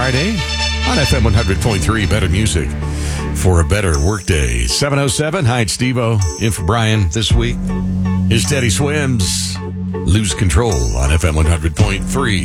Friday on FM 100.3, Better Music for a better workday. 7:07. Hi, it's Steve-O. In for Brian this week. Here's Teddy Swims. Lose Control on FM 100.3.